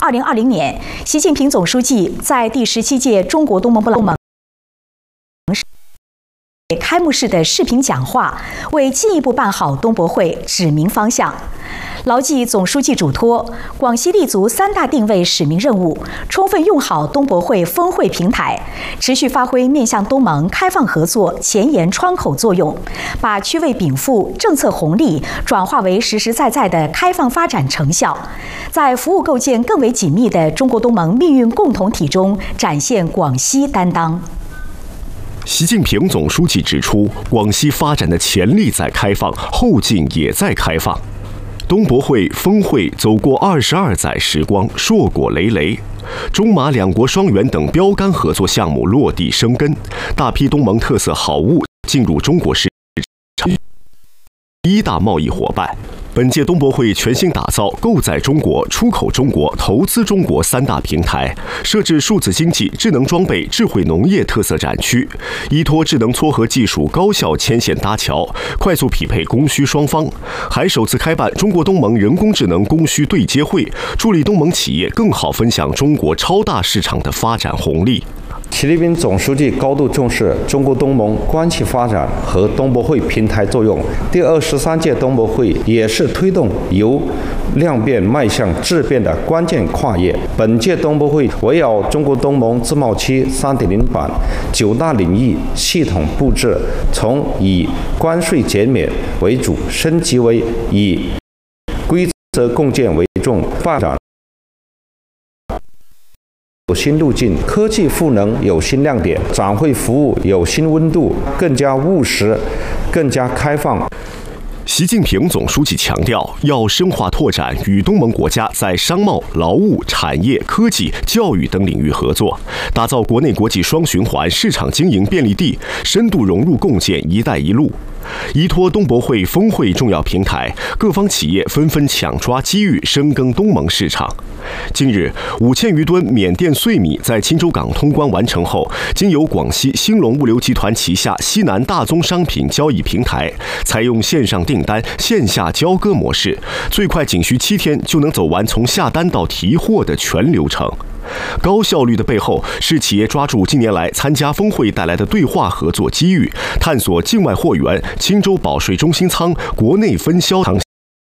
2020年，习近平总书记在第17届中国东盟开幕式的视频讲话，为进一步办好东博会指明方向。牢记总书记嘱托，广西立足3大定位使命任务，充分用好东博会峰会平台，持续发挥面向东盟开放合作前沿窗口作用，把区位禀赋、政策红利转化为实实在在的开放发展成效，在服务构建更为紧密的中国东盟命运共同体中展现广西担当。 习近平总书记指出，广西发展的潜力在开放，后劲也在开放。东博会峰会走过22载时光，硕果累累。中马两国双元等标杆合作项目落地生根，大批东盟特色好物进入中国市场，1大贸易伙伴。本届东博会全新打造购载中国、出口中国、投资中国3大平台，设置数字经济、智能装备、智慧农业特色展区，依托智能撮合技术高效牵线搭桥，快速匹配供需双方，还首次开办中国东盟人工智能供需对接会，助力东盟企业更好分享中国超大市场的发展红利。 习近平总书记高度重视中国东盟关系发展和东博会平台作用。第23届东博会也是推动由量变迈向质变的关键跨越。本届东博会围绕中国东盟自贸区3.0版9大领域系统布置，从以关税减免为主升级为以规则共建为重发展。有新路径，科技赋能有新亮点，展会服务有新温度，更加务实，更加开放。 习近平总书记强调，要深化拓展与东盟国家在商贸、劳务、产业、科技、教育等领域合作，打造国内国际双循环市场经营便利地，深度融入共建“一带一路”。依托东博会峰会重要平台，各方企业纷纷抢抓机遇，深耕东盟市场。近日，5000余吨缅甸碎米在钦州港通关完成后，经由广西兴隆物流集团旗下西南大宗商品交易平台，采用线上订单、线下交割模式，最快仅需7天就能走完从下单到提货的全流程。高效率的背后是企业抓住近年来参加峰会带来的对话合作机遇，探索境外货源、钦州保税中心仓、国内分销场，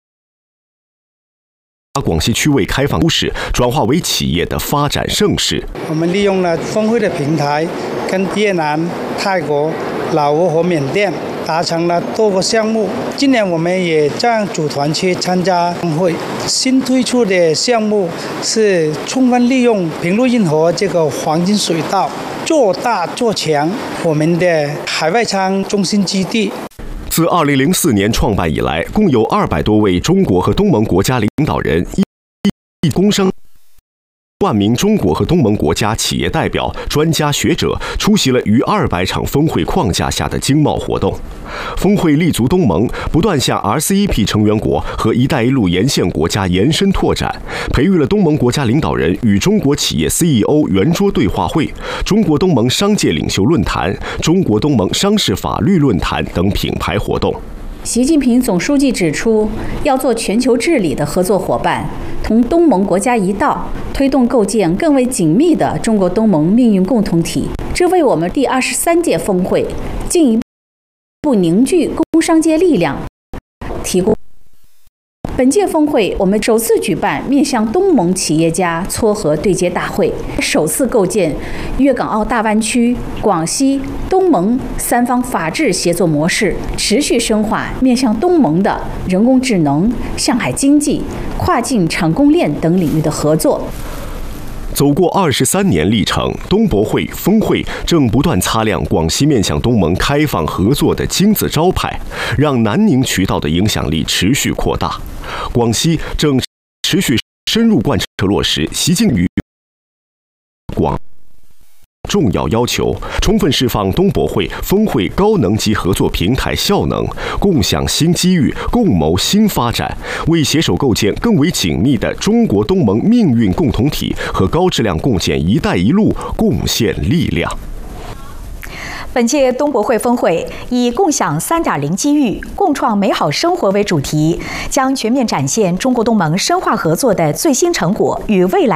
把广西区位开放优势转化为企业的发展盛世。 我们利用了峰会的平台，跟越南、泰国、老挝和缅甸达成了多个项目。今年我们也这样组团去参加峰会。新推出的项目是充分利用平陆运河这个黄金水道，做大做强我们的海外仓中心基地。 自2004年创办以来，共有200多位中国和东盟国家领导人、工商万名中国和东盟国家企业代表、专家学者出席了逾200场峰会框架下的经贸活动。峰会立足东盟，不断向 RCEP 成员国和“一带一路”沿线国家延伸拓展，培育了东盟国家领导人与中国企业 CEO 圆桌对话会、中国东盟商界领袖论坛、中国东盟商事法律论坛等品牌活动。 习近平总书记指出，要做全球治理的合作伙伴，同东盟国家一道，推动构建更为紧密的中国东盟命运共同体。这为我们第23届峰会进一步凝聚工商界力量提供。本届峰会，我们首次举办面向东盟企业家撮合对接大会，首次构建粤港澳大湾区、广西、东盟3方法治协作模式，持续深化面向东盟的人工智能、向海经济、跨境产供链等领域的合作。 走过23年历程，东博会峰会正不断擦亮广西面向东盟开放合作的金字招牌，让南宁渠道的影响力持续扩大。广西正持续深入贯彻落实习近平广重要要求，充分释放东博会峰会高能级合作平台效能，共享新机遇，共谋新发展，为携手构建更为紧密的中国东盟命运共同体和高质量共建“一带一路”贡献力量。 本届东博会峰会以共享3.0机遇、共创美好生活为主题，将全面展现中国东盟深化合作的最新成果与未来